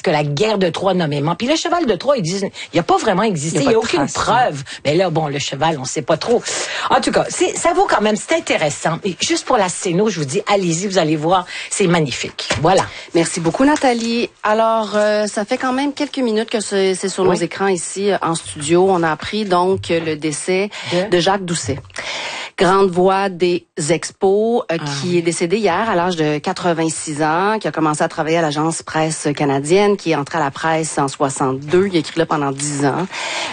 que la guerre de Troie nommément. Puis le cheval de Troie, ils disent, il a pas vraiment existé, il y a aucune preuve. Mais là, bon, le cheval, on sait pas trop. En tout cas, ça vaut quand même, c'est intéressant. Et juste pour la scéno, je vous dis, allez-y, vous allez voir, c'est magnifique. Voilà. Merci beaucoup, Nathalie. Alors, ça fait quand même quelques minutes que c'est sur nos écrans ici en studio. On a appris donc le décès de Jacques Doucet. Grande voix des expos, qui est décédé hier à l'âge de 86 ans, qui a commencé à travailler à l'agence Presse canadienne, qui est entré à la presse en 62. Il a écrit là pendant 10 ans.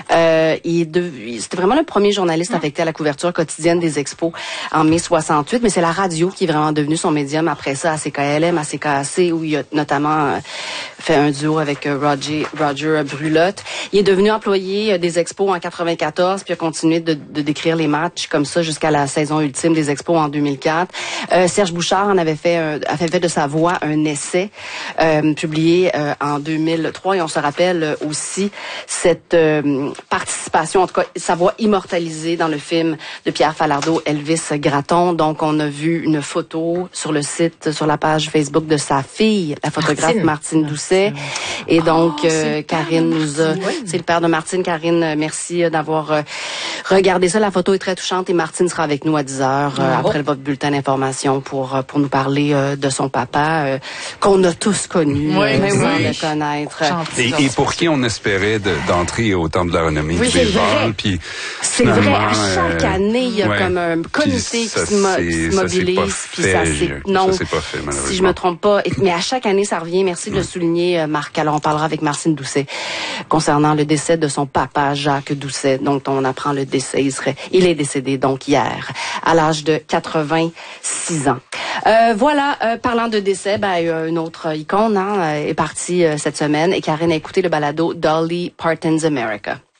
C'était vraiment le premier journaliste affecté à la couverture quotidienne des expos en mai 68, mais c'est la radio qui est vraiment devenue son médium après ça, à CKLM, à CKAC, où il a notamment fait un duo avec Roger Brulotte. Il est devenu employé des expos en 94, puis a continué de décrire les matchs comme ça jusqu'à la saison ultime des expos en 2004. Serge Bouchard a fait de sa voix un essai publié en 2003, et on se rappelle aussi cette participation, en tout cas sa voix immortalisée dans le film de Pierre Falardeau, Elvis Gratton. Donc on a vu une photo sur le site, sur la page Facebook de sa fille, la photographe Martine Doucet. Et donc Karine nous a, c'est le père de Martine. Karine, merci d'avoir regardé ça. La photo est très touchante et Martine sera avec nous à 10h après votre bulletin d'information pour nous parler de son papa qu'on a tous connu, sans le connaître. Et pour qui on espérait d'entrer au temple de la renommée du baseball. Puis c'est vrai, à chaque année, il y a comme un comité qui se mobilise. Puis ça s'est pas fait, malheureusement. Si je me trompe pas. Mais à chaque année, ça revient. Merci de le souligner, Marc. Alors, on parlera avec Martine Doucet concernant le décès de son papa, Jacques Doucet, dont on apprend le décès. Il est décédé donc hier, à l'âge de 86 ans. Parlant de décès, une autre icône est partie cette semaine, et Karine a écouté le balado Dolly Parton's America.